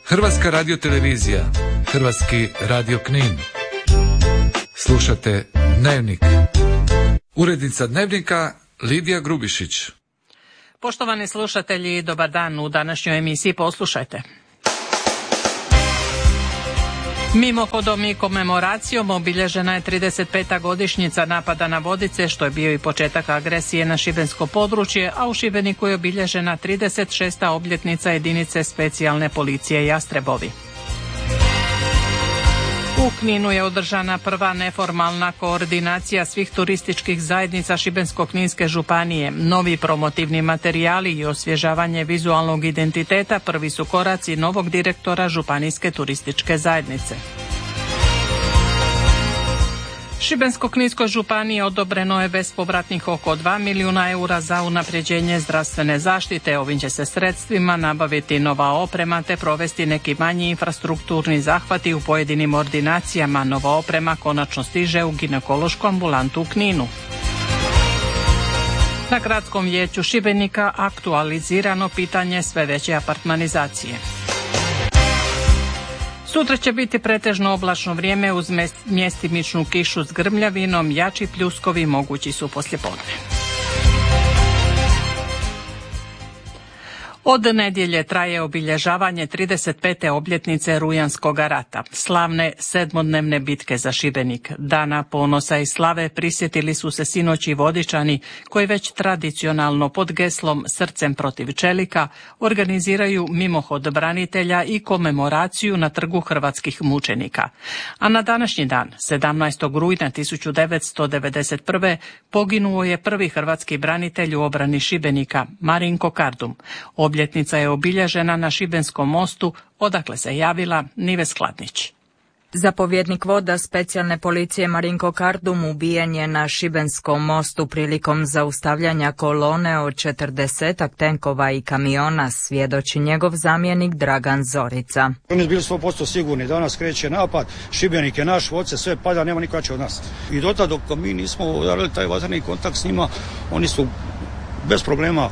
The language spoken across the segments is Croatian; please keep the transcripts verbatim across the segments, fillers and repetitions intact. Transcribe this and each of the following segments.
Hrvatska radiotelevizija, Hrvatski radio Knin. Slušate Dnevnik. Urednica Dnevnika Lidija Grubišić. Poštovani slušatelji, dobar dan. U današnjoj emisiji poslušajte. Mimohodom i komemoracijom obilježena je trideset peta godišnjica napada na Vodice, što je bio i početak agresije na šibensko područje, a u Šibeniku je obilježena trideset šesta obljetnica jedinice specijalne policije Jastrebovi. U Kninu je održana prva neformalna koordinacija svih turističkih zajednica Šibensko-kninske županije. Novi promotivni materijali i osvježavanje vizualnog identiteta prvi su koraci novog direktora Županijske turističke zajednice. Šibensko-kninskoj županiji odobreno je bespovratnih oko dva milijuna eura za unapređenje zdravstvene zaštite. Ovim će se sredstvima nabaviti nova oprema te provesti neki manji infrastrukturni zahvati u pojedinim ordinacijama. Nova oprema konačno stiže u ginekološku ambulantu u Kninu. Na gradskom vijeću Šibenika aktualizirano pitanje sve veće apartmanizacije. Sutra će biti pretežno oblačno vrijeme uz mjestimičnu kišu s grmljavinom, jači pljuskovi mogući su poslijepodne. Od nedjelje traje obilježavanje trideset pete obljetnice Rujanskog rata, slavne sedmodnevne bitke za Šibenik. Dana ponosa i slave prisjetili su se sinoć i Vodičani, koji već tradicionalno pod geslom Srcem protiv čelika organiziraju mimohod branitelja i komemoraciju na Trgu hrvatskih mučenika. A na današnji dan, sedamnaestog rujna tisuću devetsto devedeset prve. poginuo je prvi hrvatski branitelj u obrani Šibenika, Marinko Kardum. Obljetnica je obilježena na Šibenskom mostu, odakle se javila Nives Hladnić. Zapovjednik voda specijalne policije Marinko Kardum ubijen je na Šibenskom mostu prilikom zaustavljanja kolone od četrdesetak tenkova i kamiona, svjedoči njegov zamjenik Dragan Zorica. Oni su bili sto posto sigurni, danas kreće napad, Šibenik je naš, Vodce, sve pada, nema niko jači od nas. I dotad dok mi nismo udarili taj vatreni kontakt s njima, oni su bez problema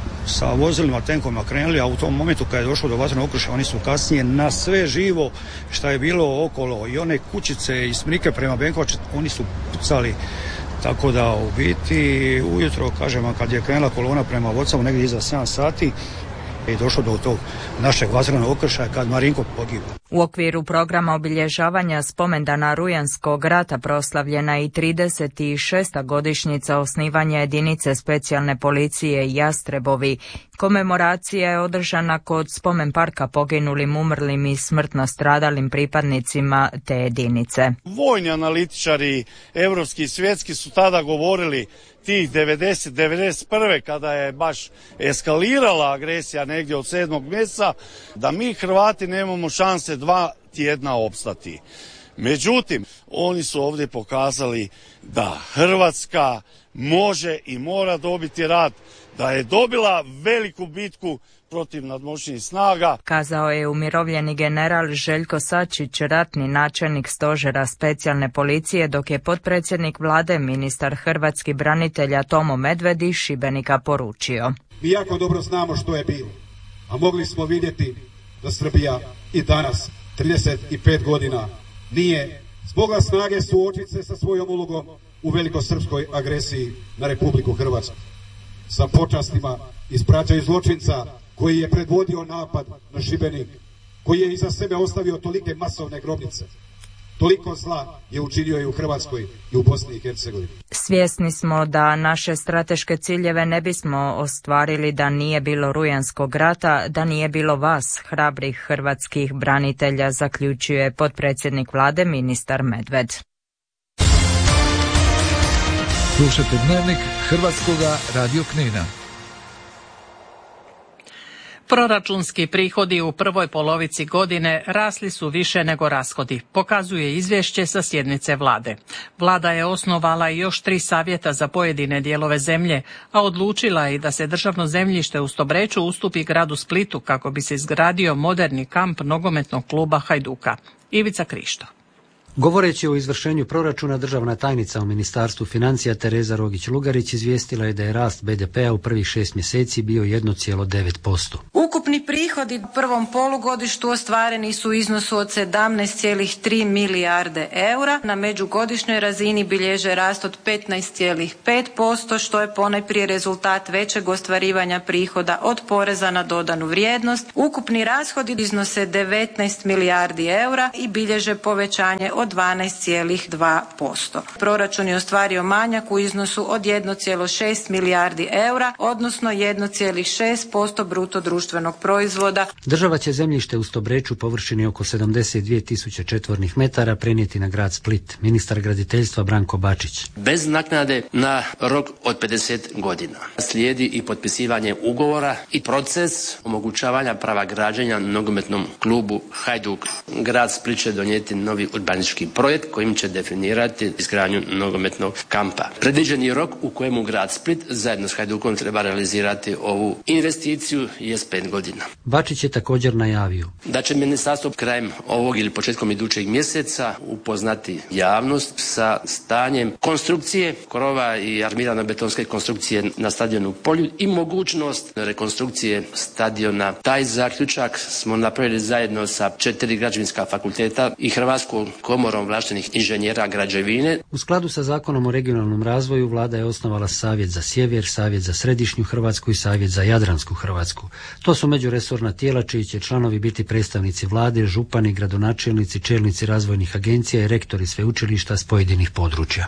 sa vozilima, tenkovima krenuli, a u tom momentu kad je došlo do vatrenog okršaja, oni su kasnije na sve živo što je bilo okolo i one kućice i Smrike prema Benkovaču, oni su pucali. Tako da u biti ujutro, kažem vam, kad je krenula kolona prema Vodcama negdje iza sedam sati, je došlo do tog našeg vatrenog okršaja kad Marinko pogiba. U okviru programa obilježavanja spomendana Rujanskog rata proslavljena i trideset šesta godišnjica osnivanja jedinice specijalne policije Jastrebovi. Komemoracija je održana kod spomen parka poginulim, umrlim i smrtno stradalim pripadnicima te jedinice. Vojni analitičari, europski i svjetski, su tada govorili tih devedeset devedeset prve kada je baš eskalirala agresija negdje od sedmog mjeseca, da mi Hrvati nemamo šanse dva tjedna opstati. Međutim, oni su ovdje pokazali da Hrvatska može i mora dobiti rat, da je dobila veliku bitku protiv nadmoćnih snaga. Kazao je umirovljeni general Željko Sačić, ratni načelnik stožera specijalne policije, dok je potpredsjednik vlade, ministar hrvatskih branitelja Tomo Medved iz Šibenika poručio. Mi jako dobro znamo što je bilo, a mogli smo vidjeti da Srbija i danas, trideset pet godina, nije zbogla snage suočiti se sa svojom ulogom u velikosrpskoj agresiji na Republiku Hrvatsku. Sa počastima ispraćaju zločinca koji je predvodio napad na Šibenik, koji je iza sebe ostavio tolike masovne grobnice. Toliko zla je učinio i u Hrvatskoj i u Bosni i Hercegovini. Svjesni smo da naše strateške ciljeve ne bismo ostvarili da nije bilo Rujanskog rata, da nije bilo vas, hrabrih hrvatskih branitelja, zaključuje potpredsjednik vlade ministar Medved. Slušajte Dnevnik Hrvatskoga radio Knina. Proračunski prihodi u prvoj polovici godine rasli su više nego rashodi, pokazuje izvješće sa sjednice vlade. Vlada je osnovala i još tri savjeta za pojedine dijelove zemlje, a odlučila je da se državno zemljište u Stobreču ustupi gradu Splitu kako bi se izgradio moderni kamp nogometnog kluba Hajduka. Ivica Krišto. Govoreći o izvršenju proračuna, državna tajnica u Ministarstvu financija Tereza Rogić-Lugarić izvijestila je da je rast be de pea u prvih šest mjeseci bio jedan zarez devet posto. Ukupni prihodi u prvom polugodištu ostvareni su u iznosu od sedamnaest zarez tri milijarde eura. Na međugodišnjoj razini bilježe rast od petnaest zarez pet posto, što je ponajprije rezultat većeg ostvarivanja prihoda od poreza na dodanu vrijednost. Ukupni rashodi iznose devetnaest milijardi eura i bilježe povećanje od dvanaest zarez dva posto. Proračun je ostvario manjak u iznosu od jedan zarez šest milijardi eura, odnosno jedan zarez šest posto bruto društvenog proizvoda. Država će zemljište u Stobreču površini oko sedamdeset dvije tisuće četvornih metara prenijeti na grad Split. Ministar graditeljstva Branko Bačić. Bez naknade na rok od pedeset godina. Slijedi i potpisivanje ugovora i proces omogućavanja prava građenja nogometnom klubu Hajduk. Grad Split će donijeti novi urbanistički projekt kojim će definirati izgradnju nogometnog kampa. Predviđeni rok u kojemu grad Split zajedno s Hajdukom treba realizirati ovu investiciju je pet godina. Bačić je također najavio da će ministarstvo krajem ovog ili početkom idućeg mjeseca upoznati javnost sa stanjem konstrukcije krova i armirano betonske konstrukcije na stadionu Poljud i mogućnost rekonstrukcije stadiona. Taj zaključak smo napravili zajedno sa četiri građevinska fakulteta i Hrvatskom komorom ovlaštenih inženjera građevine. U skladu sa Zakonom o regionalnom razvoju vlada je osnovala Savjet za sjever, Savjet za središnju Hrvatsku i Savjet za jadransku Hrvatsku. To su međuresorna tijela čiji će članovi biti predstavnici vlade, župani, gradonačelnici, čelnici razvojnih agencija i rektori sveučilišta s pojedinih područja.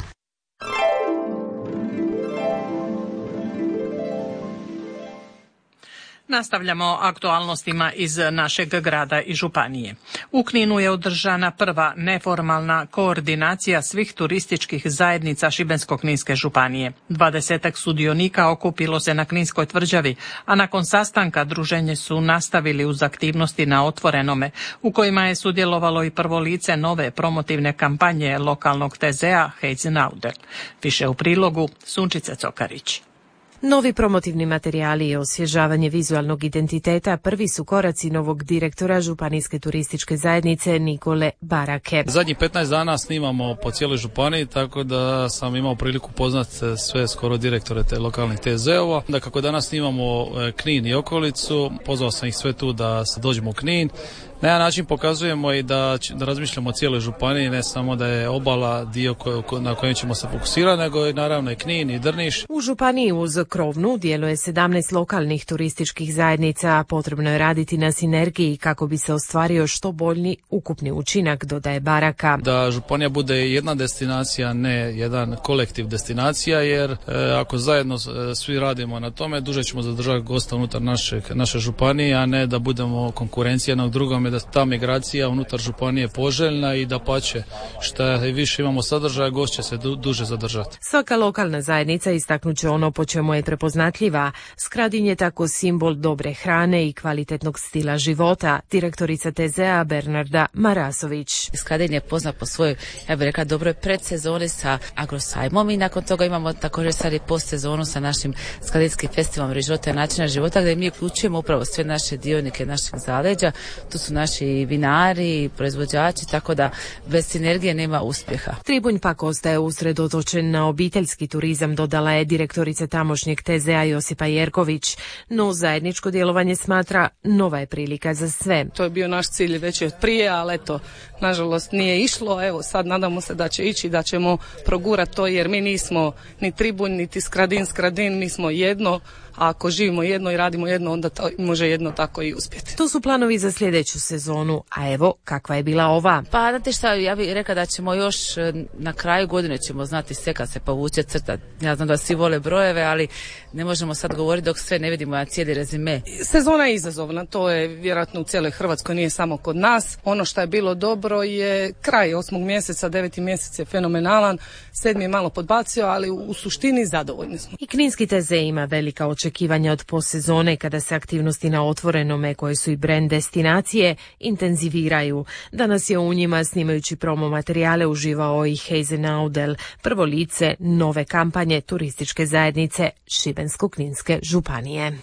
Nastavljamo aktualnostima iz našeg grada i županije. U Kninu je održana prva neformalna koordinacija svih turističkih zajednica Šibensko-kninske županije. Dvadesetak sudionika okupilo se na Kninskoj tvrđavi, a nakon sastanka druženje su nastavili uz aktivnosti na otvorenome, u kojima je sudjelovalo i prvo lice nove promotivne kampanje lokalnog te zea Heizenauder. Više u prilogu Sunčice Cokarić. Novi promotivni materijali i osvježavanje vizualnog identiteta prvi su koraci novog direktora Županijske turističke zajednice Nikole Barake. Zadnjih petnaest dana snimamo po cijeloj županiji, tako da sam imao priliku poznati sve skoro direktore te lokalnih te zeova. Da kako danas snimamo Knin i okolicu, pozvao sam ih sve tu da dođemo u Knin. Na jedan način pokazujemo i da, da razmišljamo o cijeloj županiji, ne samo da je obala dio ko, na kojem ćemo se fokusirati, nego i naravno i Knin i Drniš. U županiji uz Krovnu djeluje sedamnaest lokalnih turističkih zajednica. Potrebno je raditi na sinergiji kako bi se ostvario što bolji ukupni učinak, dodaje Baraka. Da županija bude jedna destinacija, ne jedan kolektiv destinacija, jer e, ako zajedno e, svi radimo na tome, duže ćemo zadržati gosta unutar našeg, naše županije, a ne da budemo konkurencija jednog drugome, da ta migracija unutar županije poželjna i da pače šta više imamo sadržaja, gost će se du, duže zadržati. Svaka lokalna zajednica istaknut će ono po čemu je prepoznatljiva. Skradin je tako simbol dobre hrane i kvalitetnog stila života. Direktorica te zea Bernarda Marasović. Skradin je poznat po svojoj, ja bih rekla, dobroj predsezoni sa agrosajmom i nakon toga imamo također sad i postsezonu sa našim Skradinskim festivalom života i načina života, gdje mi uključujemo upravo sve naše dionike našeg zaleđa. Tu su naši vinari i proizvođači, tako da bez sinergije nema uspjeha. Tribunj pak ostaje usredotočen na obiteljski turizam, dodala je direktorica tamošnjeg te zea Josipa Jerković. No zajedničko djelovanje smatra nova je prilika za sve. To je bio naš cilj već od prije, ali eto, nažalost nije išlo. Evo sad nadamo se da će ići, da ćemo progurati to, jer mi nismo ni Tribunj, niti Skradin, Skradin, mi smo jedno. A ako živimo jedno i radimo jedno, onda to može jedno tako i uspjeti. To su planovi za sljedeću sezonu, a evo kakva je bila ova. Pa znate šta, ja bih rekla da ćemo još na kraju godine ćemo znati sve kad se povuče crta. Ja znam da svi vole brojeve, ali ne možemo sad govoriti dok sve ne vidimo na cijeli rezime. Sezona je izazovna, to je vjerojatno u cijeloj Hrvatskoj, nije samo kod nas. Ono što je bilo dobro je kraj osmog mjeseca, deveti mjesec je fenomenalan, sedmi je malo podbacio, ali u suštini zadovoljni smo. I Kninski te zea ima velika očekivanja od postsezone kada se aktivnosti na otvorenome, koje su i brand destinacije, intenziviraju. Danas je u njima, snimajući promo materijale, uživao i Heizenauder, prvo lice nove kampanje turističke zajednice Šibensko-kninske županije.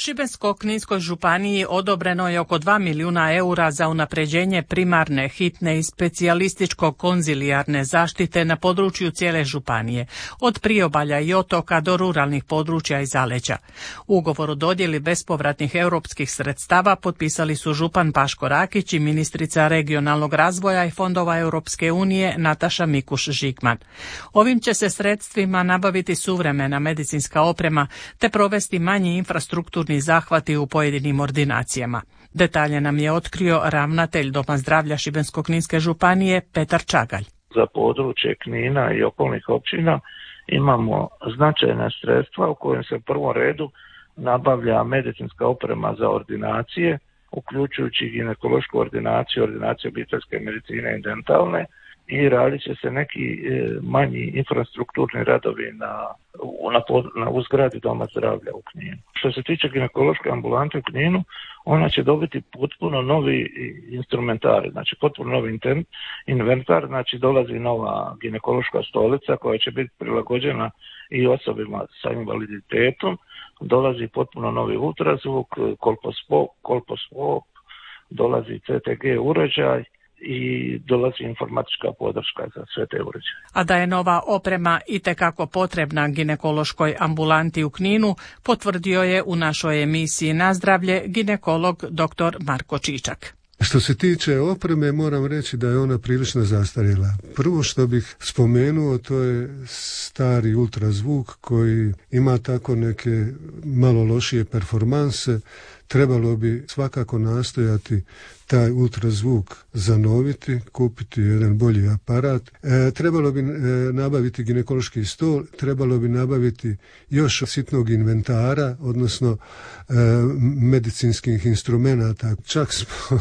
Šibensko-kninskoj županiji odobreno je oko dva milijuna eura za unapređenje primarne, hitne i specijalističko-konzilijarne zaštite na području cijele županije, od priobalja i otoka do ruralnih područja i zaleđa. Ugovor o dodjeli bespovratnih europskih sredstava potpisali su župan Paško Rakić i ministrica regionalnog razvoja i fondova Europske unije Nataša Mikuš-Žigman. Ovim će se sredstvima nabaviti suvremena medicinska oprema te provesti manji infrastrukturni zahvati u pojedinim ordinacijama. Detalje nam je otkrio ravnatelj Doma zdravlja Šibensko-kninske županije Petar Čagalj. Za područje Knina i okolnih općina imamo značajna sredstva u kojem se u prvom redu nabavlja medicinska oprema za ordinacije, uključujući ginekološku ordinaciju, ordinaciju obiteljske medicine i dentalne, i radit će se neki manji infrastrukturni radovi na, na, na u zgradi Doma zdravlja u Kninu. Što se tiče ginekološke ambulante u Kninu, ona će dobiti potpuno novi instrumentari, znači potpuno novi inventar, znači dolazi nova ginekološka stolica koja će biti prilagođena i osobima sa invaliditetom, dolazi potpuno novi ultrazvuk, kolposkop, kolposkop, dolazi C T G uređaj i dolazi informatička podrška za sve te uređaje. A da je nova oprema itekako potrebna ginekološkoj ambulanti u Kninu, potvrdio je u našoj emisiji Na zdravlje ginekolog dr. Marko Čičak. Što se tiče opreme, moram reći da je ona prilično zastarjela. Prvo što bih spomenuo, to je stari ultrazvuk koji ima tako neke malo lošije performanse. Trebalo bi svakako nastojati taj ultrazvuk zanoviti, kupiti jedan bolji aparat. E, trebalo bi e, nabaviti ginekološki stol, trebalo bi nabaviti još sitnog inventara, odnosno e, medicinskih instrumenata. Čak smo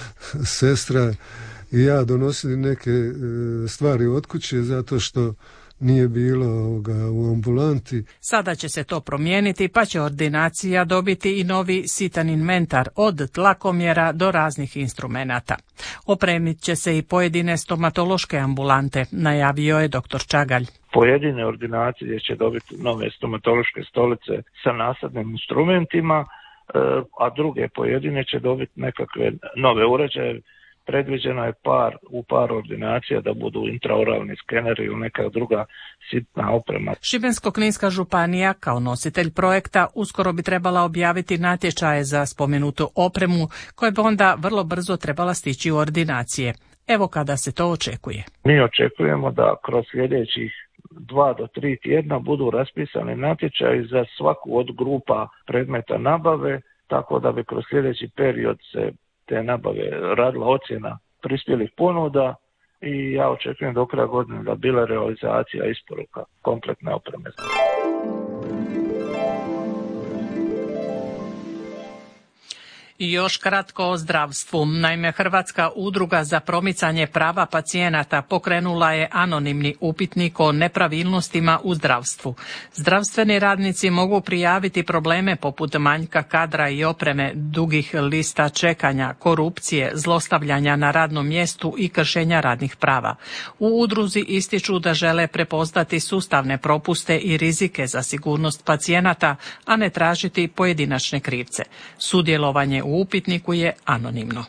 sestra i ja donosili neke e, stvari od kuće zato što nije bilo ovoga u ambulanti. Sada će se to promijeniti, pa će ordinacija dobiti i novi sitan inventar od tlakomjera do raznih instrumenata. Opremit će se i pojedine stomatološke ambulante, najavio je doktor Čagalj. Pojedine ordinacije će dobiti nove stomatološke stolice sa nasadnim instrumentima, a druge pojedine će dobiti nekakve nove uređaje. Predviđeno je par, u par ordinacija da budu intraoralni skeneri ili neka druga sitna oprema. Šibensko-kninska županija kao nositelj projekta uskoro bi trebala objaviti natječaje za spomenutu opremu koje bi onda vrlo brzo trebala stići u ordinacije. Evo kada se to očekuje. Mi očekujemo da kroz sljedećih dva do tri tjedna budu raspisani natječaji za svaku od grupa predmeta nabave, tako da bi kroz sljedeći period se te nabave radila ocjena prispjelih ponuda i ja očekujem do kraja godine da bila realizacija isporuka kompletne opreme. I još kratko o zdravstvu. Naime, Hrvatska udruga za promicanje prava pacijenata pokrenula je anonimni upitnik o nepravilnostima u zdravstvu. Zdravstveni radnici mogu prijaviti probleme poput manjka kadra i opreme, dugih lista čekanja, korupcije, zlostavljanja na radnom mjestu i kršenja radnih prava. U udruzi ističu da žele prepoznati sustavne propuste i rizike za sigurnost pacijenata, a ne tražiti pojedinačne krivce. Sudjelovanje u upitniku je anonimno.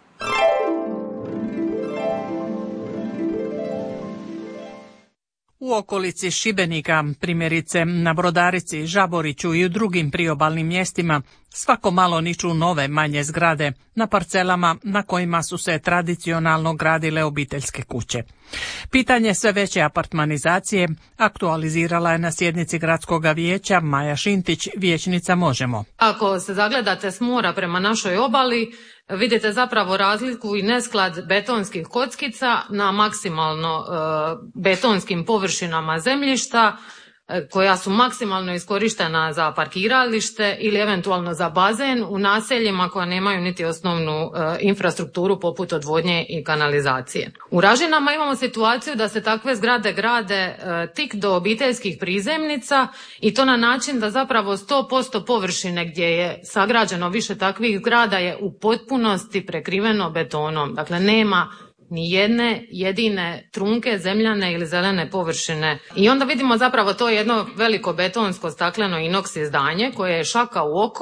U okolici Šibenika, primjerice na Brodarici, Žaboriću i u drugim priobalnim mjestima, svako malo niču nove manje zgrade na parcelama na kojima su se tradicionalno gradile obiteljske kuće. Pitanje sve veće apartmanizacije aktualizirala je na sjednici gradskog vijeća Maja Šintić, vijećnica Možemo. Ako se zagledate s mora prema našoj obali, vidite zapravo razliku i nesklad betonskih kockica na maksimalno e, betonskim površinama zemljišta e, koja su maksimalno iskorištena za parkiralište ili eventualno za bazen u naseljima koja nemaju niti osnovnu e, infrastrukturu poput odvodnje i kanalizacije. U Ražinama imamo situaciju da se takve zgrade grade e, tik do obiteljskih prizemnica i to na način da zapravo sto posto površine gdje je sagrađeno više takvih zgrada je u potpunosti prekriveno betonom. Dakle, nema ni jedne jedine trunke, zemljane ili zelene površine. I onda vidimo zapravo to jedno veliko betonsko stakleno inoks izdanje koje je šaka u oko,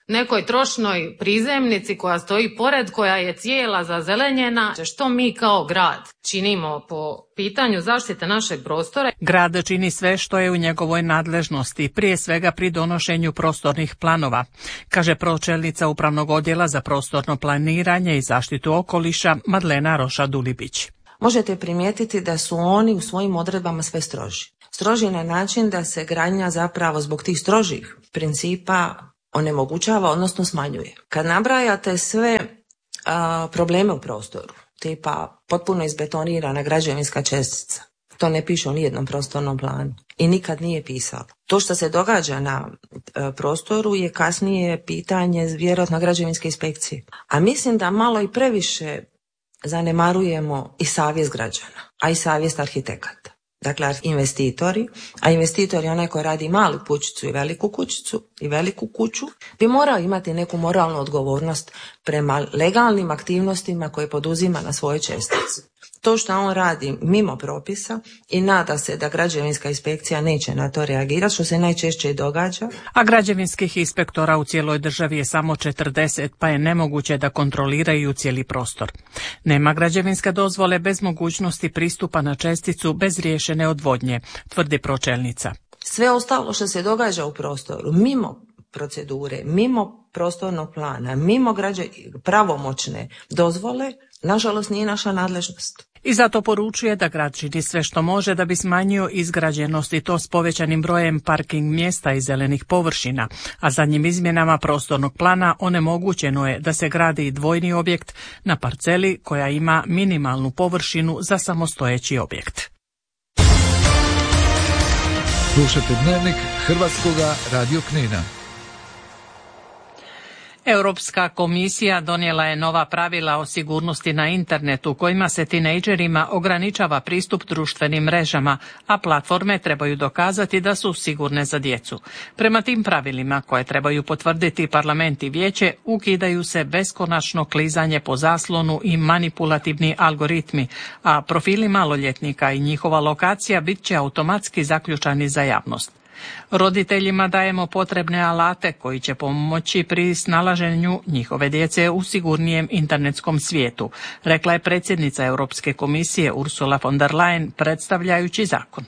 nekoj trošnoj prizemnici koja stoji pored, koja je cijela zazelenjena. Što mi kao grad činimo po pitanju zaštite našeg prostora? Grad čini sve što je u njegovoj nadležnosti, prije svega pri donošenju prostornih planova, kaže pročelnica Upravnog odjela za prostorno planiranje i zaštitu okoliša Madlena Roša-Dulibić. Možete primijetiti da su oni u svojim odredbama sve stroži. Stroži na način da se gradnja zapravo zbog tih strožih principa onemogućava, odnosno smanjuje. Kad nabrajate sve a, probleme u prostoru, tipa potpuno izbetonirana građevinska čestica, to ne piše u nijednom prostornom planu i nikad nije pisalo. To što se događa na a, prostoru je kasnije pitanje vjerojatno građevinske inspekcije. A mislim da malo i previše zanemarujemo i savjest građana, a i savjest arhitekata. Dakle, investitori, a investitor je onaj koji radi malu kućicu i veliku kućicu i veliku kuću, bi morao imati neku moralnu odgovornost prema legalnim aktivnostima koje poduzima na svojoj čestici. To što on radi mimo propisa i nada se da građevinska inspekcija neće na to reagirati, što se najčešće i događa. A građevinskih inspektora u cijeloj državi je samo četrdeset, pa je nemoguće da kontroliraju cijeli prostor. Nema građevinske dozvole bez mogućnosti pristupa na česticu bez riješene odvodnje, tvrdi pročelnica. Sve ostalo što se događa u prostoru, mimo procedure, mimo prostornog plana, mimo građe, pravomoćne dozvole, nažalost nije naša nadležnost. I zato poručuje da grad čini sve što može da bi smanjio izgrađenost i to s povećanim brojem parking mjesta i zelenih površina, a zadnjim izmjenama prostornog plana onemogućeno je da se gradi i dvojni objekt na parceli koja ima minimalnu površinu za samostojeći objekt. Slušajte Dnevnik Hrvatskoga radio Knina. Europska komisija donijela je nova pravila o sigurnosti na internetu kojima se tinejdžerima ograničava pristup društvenim mrežama, a platforme trebaju dokazati da su sigurne za djecu. Prema tim pravilima, koje trebaju potvrditi parlament i vijeće, ukidaju se beskonačno klizanje po zaslonu i manipulativni algoritmi, a profili maloljetnika i njihova lokacija bit će automatski zaključani za javnost. Roditeljima dajemo potrebne alate koji će pomoći pri snalaženju njihove djece u sigurnijem internetskom svijetu, rekla je predsjednica Europske komisije Ursula von der Leyen predstavljajući zakon.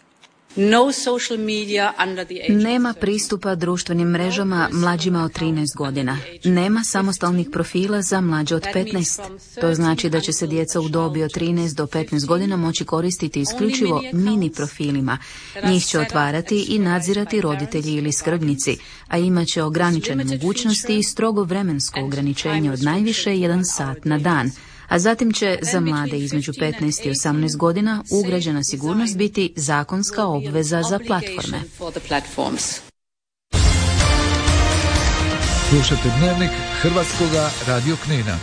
Nema pristupa društvenim mrežama mlađima od trinaest godina. Nema samostalnih profila za mlađe od petnaest. To znači da će se djeca u dobi od trinaest do petnaest godina moći koristiti isključivo mini profilima. Njih će otvarati i nadzirati roditelji ili skrbnici, a imat će ograničene mogućnosti i strogo vremensko ograničenje od najviše jedan sat na dan. A zatim će za mlade između petnaest i osamnaest godina ugrađena sigurnost biti zakonska obveza za platforme. Slušajte Dnevnik Hrvatskoga radio Knina.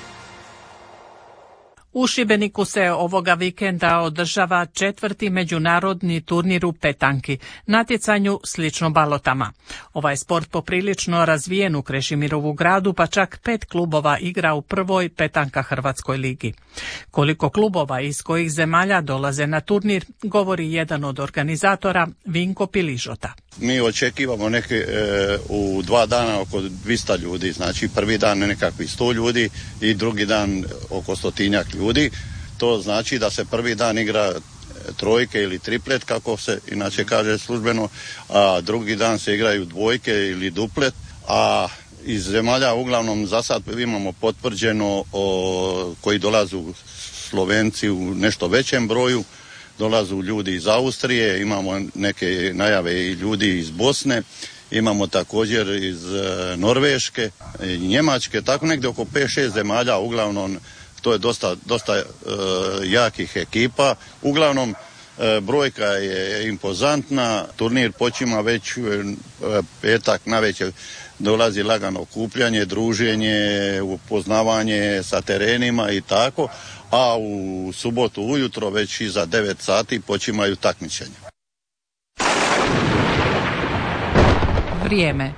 U Šibeniku se ovoga vikenda održava četvrti međunarodni turnir u petanki, natjecanju slično balotama. Ovaj sport poprilično razvijen u Krešimirovu gradu, pa čak pet klubova igra u prvoj petanka Hrvatskoj ligi. Koliko klubova iz kojih zemalja dolaze na turnir, govori jedan od organizatora, Vinko Piližota. Mi očekivamo neke e, u dva dana oko dvjesto ljudi, znači prvi dan nekakvih sto ljudi i drugi dan oko stotinjak ljudi. To znači da se prvi dan igra trojke ili triplet, kako se inače kaže službeno, a drugi dan se igraju dvojke ili duplet, a iz zemalja uglavnom za sad imamo potvrđeno o, koji dolazu Slovenci u nešto većem broju, dolazu ljudi iz Austrije, imamo neke najave i ljudi iz Bosne, imamo također iz Norveške i Njemačke, tako negdje oko pet šest zemalja, uglavnom to je dosta, dosta e, jakih ekipa. Uglavnom e, brojka je impozantna, turnir počima već e, petak navečer, dolazi lagano okupljanje, druženje, upoznavanje sa terenima i tako, a u subotu ujutro već iza devet sati počimaju takmičenja. Vrijeme.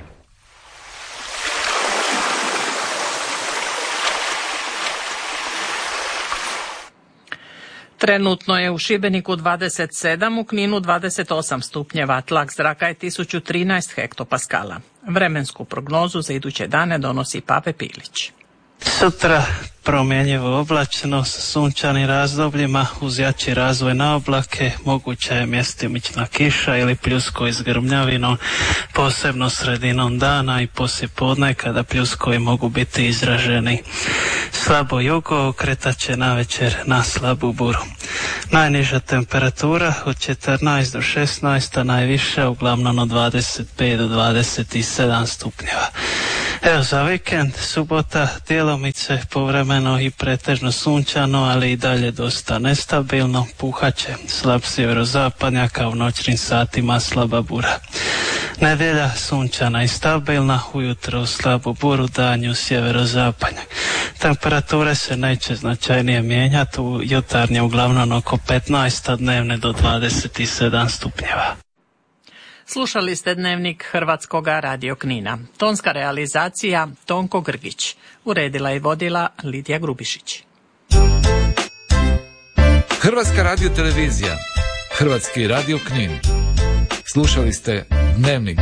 Trenutno je u Šibeniku dvadeset sedam, u Kninu dvadeset osam stupnjeva, tlak zraka je tisuću trinaest hektopaskala. Vremensku prognozu za iduće dane donosi Pape Pilić. Sutra promjenjivo oblačno s sunčanim razdobljima uz jači razvoj na oblake, moguća je mjestimična kiša ili pljusko s grmljavinom, posebno sredinom dana i poslijepodne kada pljuskovi mogu biti izraženi. Slabo jugo okretat će navečer na slabu buru. Najniža temperatura od četrnaest do šesnaest, a najviša uglavnom od dvadeset pet do dvadeset sedam stupnjeva. Evo za vikend, subota, djelomice povremeno i pretežno sunčano, ali i dalje dosta nestabilno, puhaće slab sjeverozapadnjak, a u noćnim satima slaba bura. Nedjelja sunčana i stabilna, ujutro u slabu buru, danju sjeverozapadnjak. Temperature se neće značajnije mijenjati, u jutarnje uglavnom oko petnaest, a dnevne do dvadeset sedam stupnjeva. Slušali ste dnevnik Hrvatskoga radio Knina. Tonska realizacija Tonko Grgić. Uredila i vodila Lidija Grubišić. Hrvatska radio televizija. Hrvatski radio Knin. Slušali ste dnevnik.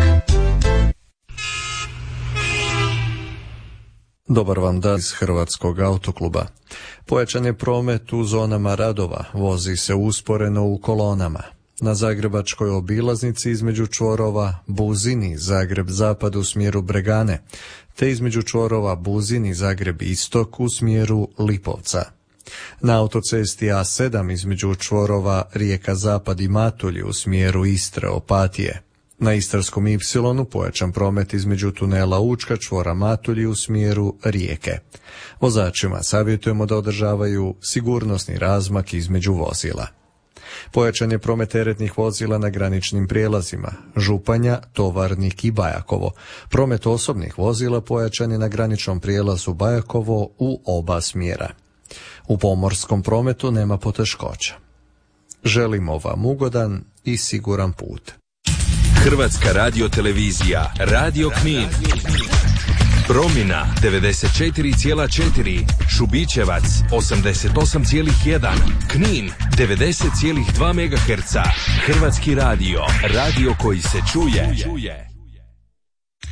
Dobar vam dan iz Hrvatskog autokluba. Pojačan je promet u zonama radova, vozi se usporeno u kolonama. Na zagrebačkoj obilaznici između čvorova Buzini, Zagreb zapad u smjeru Bregane, te između čvorova Buzini, Zagreb istok u smjeru Lipovca. Na autocesti A sedam između čvorova Rijeka zapad i Matulji u smjeru Istre, Opatije. Na Istarskom Y pojačan promet između tunela Učka, čvora Matulji u smjeru Rijeke. Vozačima savjetujemo da održavaju sigurnosni razmak između vozila. Pojačan je promet teretnih vozila na graničnim prijelazima Županja, Tovarnik i Bajakovo. Promet osobnih vozila pojačan je na graničnom prijelazu Bajakovo u oba smjera. U pomorskom prometu nema poteškoća. Želimo vam ugodan i siguran put. Hrvatska radio televizija, Radio Knin. Promjena devedeset četiri zarez četiri, Šubićevac osamdeset osam zarez jedan, Knin devedeset zarez dva megaherca. Hrvatski radio, radio koji se čuje.